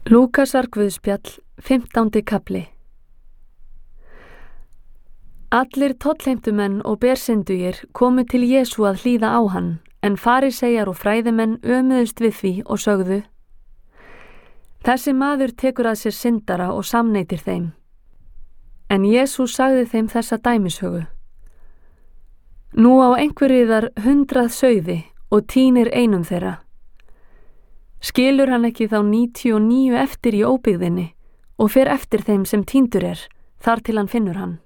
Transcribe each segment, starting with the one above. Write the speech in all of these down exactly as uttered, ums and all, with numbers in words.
Lúkasar guðspjall, fimmtándi kafli. Allir tollheimtumenn og bersyndugir komu til Jesú að hlýða á hann, en fariseyjar og fræðimenn ömuðust við því og sögðu: Þessi maður tekur að sér syndara og samneytir þeim. En Jesú sagði þeim þessa dæmishögu: Nú á einhverjiðar hundrað sauði og tínir einum þeirra. Skilur hann ekki þá níutíu og níu eftir í óbyggðinni og fer eftir þeim sem tíndur er, þar til hann finnur hann.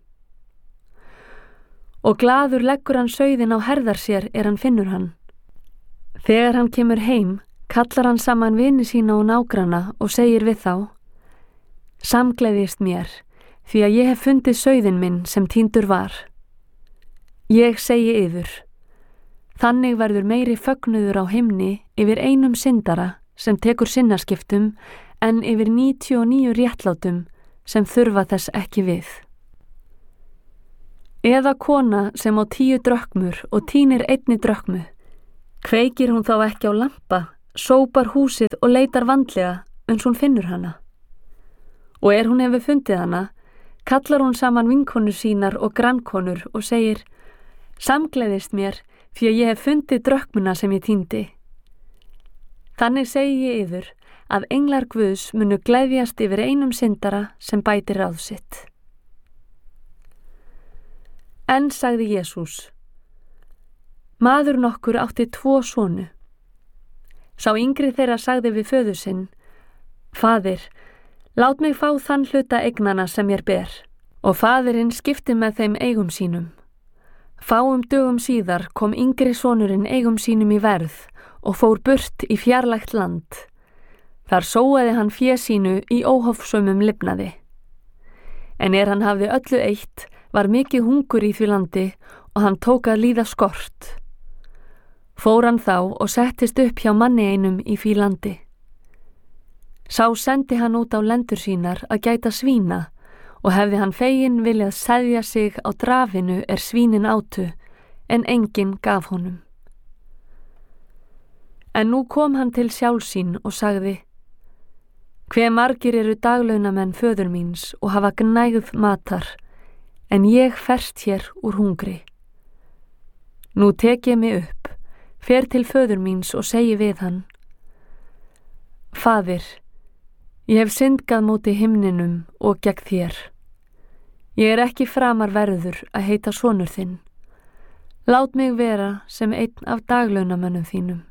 Og glaður leggur hann sauðin á herðar sér er hann finnur hann. Þegar hann kemur heim, kallar hann saman vini sína og nágranna og segir við þá: Samgleðjist mér, því að ég hef fundið sauðin minn sem tíndur var. Ég segi yður, þannig verður meiri fögnuður á himni yfir einum syndara sem tekur sinnaskiptum en yfir níutíu og níu réttlátum sem þurfa þess ekki við. Eða kona sem á tíu drökmur og tínir einni drökmu, kveikir hún þá ekki á lampa, sópar húsið og leitar vandlega uns hún finnur hana. Og er hún hefur fundið hana, kallar hún saman vinkonur sínar og grannkonur og segir: Samgleðist mér, því að ég hef fundið drökmuna sem ég tíndi. Þannig segi ég yður að englar Guðs munu gleðjast yfir einum syndara sem bætir ráð sitt. En sagði Jesús: Maður nokkur átti tvo sonu. Sá yngri þeirra sagði við föður sinn: Faðir, lát mig fá þann hluta eignana sem mér ber. Og faðirinn skipti með þeim eigum sínum. Fáum dögum síðar kom yngri sonurinn eigum sínum í verð og fór burt í fjarlægt land. Þar sóaði hann fé sínu í óhófsömum lifnaði. En er hann hafði öllu eitt, var mikið hungur í því landi og hann tók að líða skort. Fór hann þá og settist upp hjá manni einum í því landi. Sá sendi hann út á lendur sínar að gæta svína og hefði hann fegin viljað seðja sig á drafinu er svínin átu, en enginn gaf honum. En nú kom hann til sjálfs sín og sagði: Hve margir eru daglaunamenn föður míns og hafa gnægð matar, en ég ferst hér úr hungri. Nú tek ég mig upp, fer til föður míns og segi við hann: Faðir, ég hef syndgað móti himninum og gegn þér. Ég er ekki framar verður að heita sonur þinn. Lát mig vera sem einn af daglaunamönnum þínum.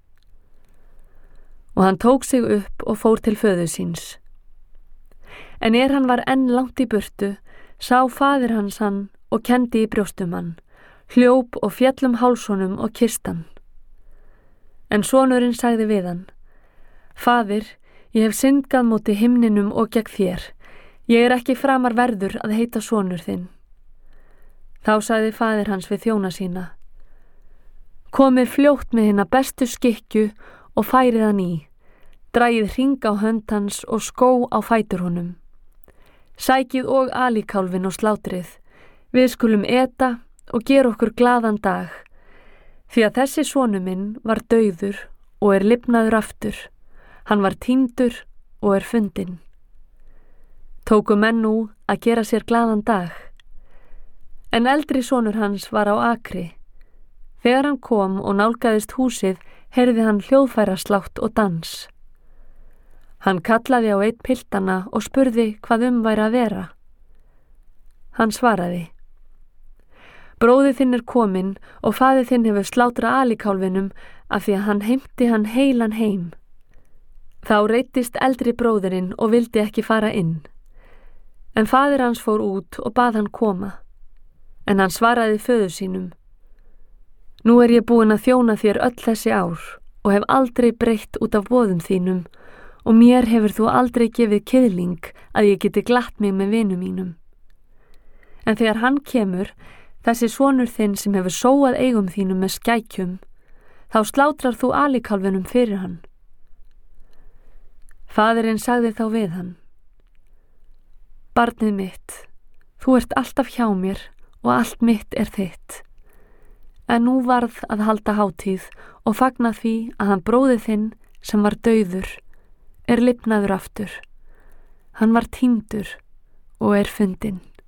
Og hann tók sig upp og fór til föður síns. En er hann var enn langt í burtu, sá faðir hans hann og kendi í brjóstum hann, hljóp og féll um hálsonum og kysst hann. En sonurinn sagði við hann: Faðir, ég hef syndgað móti himninum og gegn þér. Ég er ekki framar verður að heita sonur þinn. Þá sagði faðir hans við þjóna sína: Komið fljótt með hina bestu skikkju og færið hann í, dragið hring á hönd hans og skó á fætur honum. Sækið og alíkálfin og slátrið, við skulum eta og gera okkur glaðan dag, því að þessi sonu minn var dauður og er lifnaður aftur, hann var tíndur og er fundinn. Tóku menn nú að gera sér glaðan dag. En eldri sonur hans var á akri. Þegar hann kom og nálgaðist húsið, heyrði hann hljóðfæraslátt og dans. Hann kallaði á einn piltana og spurði hvað um væri að vera. Hann svaraði: Bróðir þinn er kominn og faðir þinn hefur slátrað alíkálfinum af því að hann heimti hann heilan heim. Þá reiddist eldri bróðirinn og vildi ekki fara inn. En faðir hans fór út og bað hann koma. En hann svaraði föður sínum: Nú er ég búin að þjóna þér öll þessi ár og hef aldrei breytt út af boðum þínum og mér hefur þú aldrei gefið kiðling að ég geti glatt mig með vinum mínum. En þegar hann kemur, þessi sonur þinn sem hefur sóað eigum þínum með skækjum, þá slátrar þú alíkálfinum fyrir hann. Faðirinn sagði þá við hann: Barnið mitt, þú ert alltaf hjá mér og allt mitt er þitt. En nú varð að halda hátíð og fagna því að hann bróðir þinn sem var dauður er lifnaður aftur. Hann var týndur og er fundinn.